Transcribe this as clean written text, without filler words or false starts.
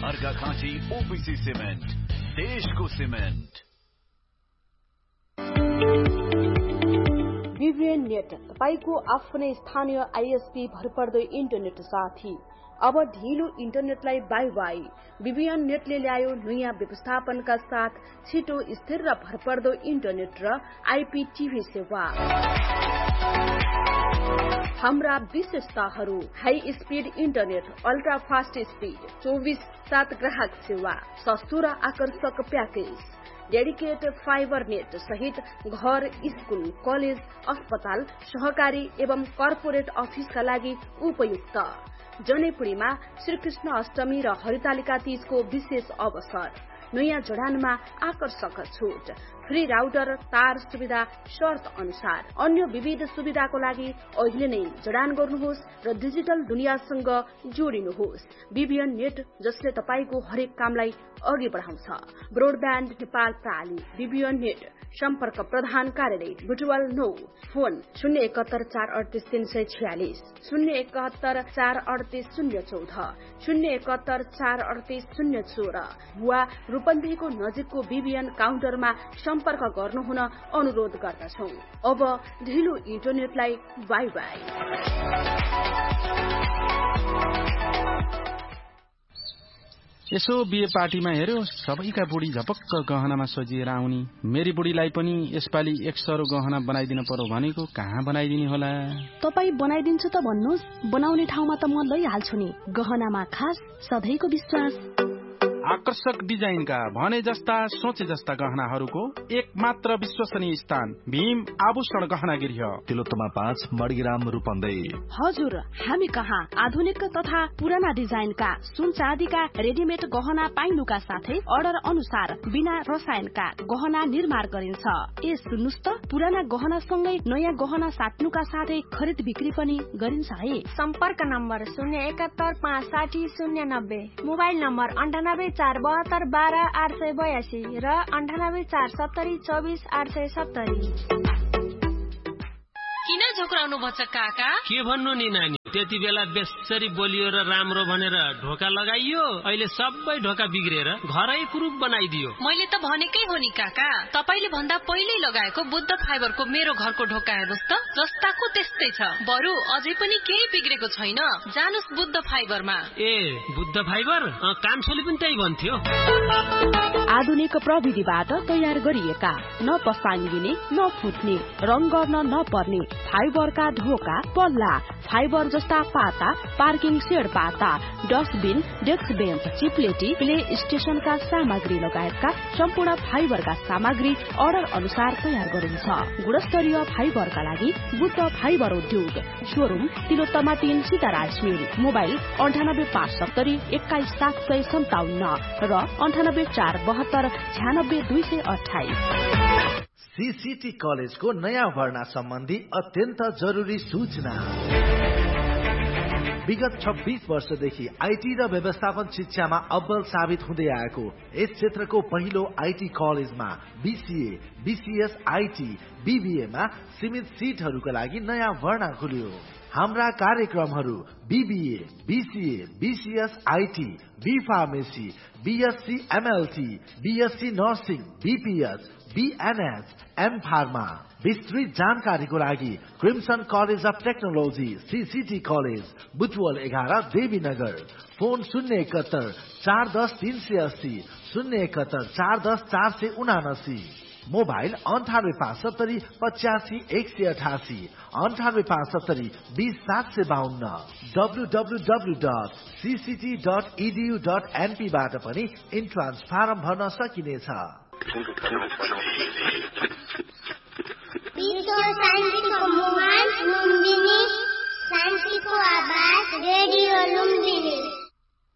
Arghakhanchi OPC cement, देशको cement. BBN net, तपाईको आफ्नै स्थानीय आईएसपी भरपर्दो इन्टरनेट साथी। अब ढिलो इन्टरनेटलाई बाई बाई। बीबीएन नेटले ल्यायो नयाँ व्यवस्थापनका साथ छिटो, स्थिर र भरपर्दो इन्टरनेट र आईपीटीभी सेवा। हाम्रा विशेषताहरू: high speed internet, ultra fast speed, 24/7 ग्राहक सेवा, सस्तो र आकर्षक प्याकेज, डेडिकेटेड फाइबर नेट सहित घर, स्कूल, कलेज, अस्पताल, सहकारी एवं कर्पोरेट अफिसका लागि उपयुक्त। जनेपुरीमा श्रीकृष्ण अष्टमी र हरितालिका तीजको विशेष अवसर। नयाँ जडानमा आकर्षक छुट, फ्री राउटर, तार सुविधा शर्त अनुसार। अन्य विविध सुविधाको लागि अहिले नै जडान गर्नुहोस् र डिजिटल दुनियाँसँग जोडिनुहोस्। बीबीएन नेट, जसले तपाईको हरेक कामलाई अघि बढाउँछ। ब्रोडब्यान्ड नेपाल प्राली। बीबीएन नेट, सम्पर्क प्रधान कार्यालय बुटवल 9, फोन 071438346, 071438014, 071438014 वा रूपन्देहीको नजिकको बीबीएन काउन्टरमा सम्पर्क गर्नुहुन अनुरोध गर्दछौ। अब ढिलो इन्टरनेटलाई बाई बाई। यसो बिहे पार्टीमा हेर्यो, सबैका बुढी झपक्क गहनामा सजिएर आउनी। मेरी बुढीलाई पनि यसपालि 100 गहना बनाइदिन पर्यो भनेको, कहाँ बनाइदिने होला? तपाई बनाइदिन्छु त भन्नुस्, बनाउने ठाउँमा त म लैहाल्छु नि। गहनामा खास सधैँको विश्वास। आकर्षक डिजाइनका, भने जस्ता सोचे जस्ता गहनाहरूको एक मात्र विश्वसनीय स्थान भीम आभूषण गहना गृह, तिलोत्तमा 5, मणिग्राम, रूपन्देही। हजुर, हामी कहाँ आधुनिक तथा पुराना डिजाइनका सुन चाँदीका रेडिमेड गहना पाइनुका साथै अर्डर अनुसार बिना रसायनका गहना निर्माण गरिन्छ। ए सुन्नुस् त, पुराना गहना सँगै नयाँ गहना साट्नुका साथै खरिद बिक्री पनि गरिन्छ है। सम्पर्क नम्बर 071560090, मोबाइल नम्बर 9847272882 र 9847724870। किन झोक्राउनु भन्छ काका? के भन्नु नि नानी, त्यति बेला बेसरी बोलियो र राम्रो भनेर ढोका लगाइयो, अहिले सबै ढोका बिग्रेर घरै कुरूप बनाइदियो। मैले त भनेकै हो नि काका, तपाईले भन्दा पहिल्यै लगाएको बुद्ध फाइबरको मेरो घरको ढोका हेर्नुस् त, जस्ताको त्यस्तै छ। बरु अझै पनि केही बिग्रेको छैन। जानुस् बुद्ध फाइबरमा। ए बुद्ध फाइबर, कान्छोले पनि त्यही भन्थ्यो। आधुनिक प्रविधिबाट तयार गरिएका, न पसाङ्गिने न फुट्ने, रङ गर्न नपर्ने फाइबरका ढोका, पल्ला, फाइबर जस्ता पाता, पार्किङ सेड पाता, डस्टबिन, डेस्क बेन्च, चिप्लेटी, प्ले स्टेशनका सामग्री लगायतका सम्पूर्ण फाइबरका सामग्री अर्डर अनुसार तयार गरिन्छ। गुणस्तरीय फाइबरका लागि बुद्ध फाइबर उद्योग, शोरूम तिलोत्तमा 3, सीताराज मिल, मोबाइल 9857 21757 र 9847 96228। सीसीटी कलेजको नयाँ भर्ना सम्बन्धी अत्यन्त जरुरी सूचना। विगत 26 वर्षदेखि आईटी र व्यवस्थापन शिक्षामा अब्बल साबित हुँदै आएको यस क्षेत्रको पहिलो आईटी कलेजमा बीसीए, बीसीएस, आईटी, बीबीएमा सीमित सीटहरूका लागि नयाँ भर्ना खुल्यो। हाम्रा कार्यक्रमहरू BBA, BCA, BCS, IT, be pharmacy, BSc MLT, BSc nursing, BPS, BNS, am pharma. विस्तृत जानकारीको लागि crimson college of technology, CCT college, Butwal 11, Devinagar. Phone 071 410 380, 071 410 479। Mobile 9875 85 188, 9875 20 752। www.cct.edu.np बाट पनि इन्ट्रान्स फारम भर्न सकिनेछ। शान्तिको आवाज रेडियो लुम्बिनी।